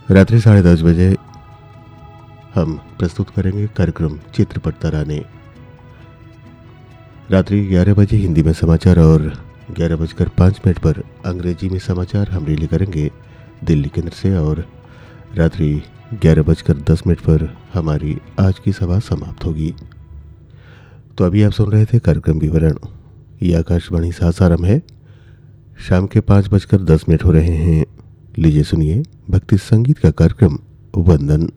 रात्रि 10:30 बजे हम प्रस्तुत करेंगे कार्यक्रम चित्रपट तराने। रात्रि 11 बजे हिंदी में समाचार और 11:05 पर अंग्रेजी में समाचार हम रिले करेंगे दिल्ली केंद्र से। और रात्रि 11:10 पर हमारी आज की सभा समाप्त होगी। तो अभी आप सुन रहे थे कार्यक्रम विवरण। ये आकाशवाणी सासाराम है। शाम के 5:10 हो रहे हैं। लीजिए सुनिए भक्ति संगीत का कार्यक्रम वंदन।